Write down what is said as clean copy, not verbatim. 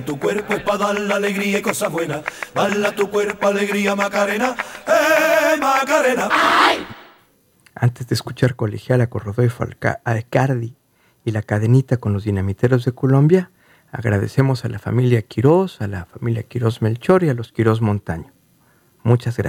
Tu cuerpo es para dar la alegría y cosas buenas. Dale a tu cuerpo alegría, Macarena. Macarena! ¡Ay! Antes de escuchar Colegiala con Rodolfo Alcardi y La Cadenita con los Dinamiteros de Colombia, agradecemos a la familia Quirós, a la familia Quirós Melchor y a los Quirós Montaño. Muchas gracias.